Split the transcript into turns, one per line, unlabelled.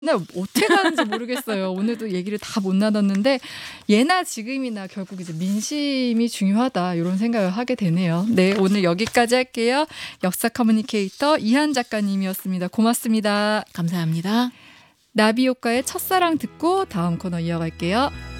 네, 어떻게 가는지 모르겠어요. 오늘도 얘기를 다 못 나눴는데 예나 지금이나 결국 이제 민심이 중요하다 이런 생각을 하게 되네요. 네, 오늘 여기까지 할게요. 역사 커뮤니케이터 이한 작가님이었습니다. 고맙습니다.
감사합니다.
나비효과의 첫사랑 듣고 다음 코너 이어갈게요.